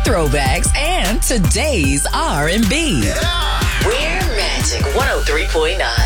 throwbacks, and today's R&B. Yeah. We're Magic 103.9.